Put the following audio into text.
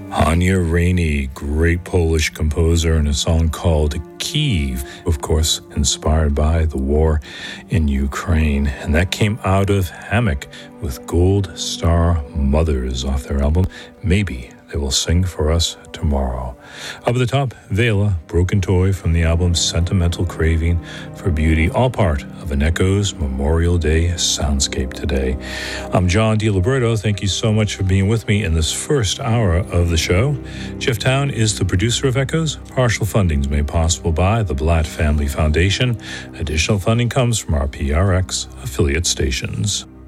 Anya Rainey, great Polish composer, and a song called Kyiv, of course, inspired by the war in Ukraine. And that came out of Hammock with Gold Star Mothers off their album, Maybe They Will Sing For Us Tomorrow. Up at the top, Vela, Broken Toy from the album Sentimental Craving for Beauty, all part of an Echoes Memorial Day soundscape today. I'm John DiLiberto. Thank you so much for being with me in this first hour of the show. Jeff Town is the producer of Echoes. Partial funding is made possible by the Blatt Family Foundation. Additional funding comes from our PRX affiliate stations.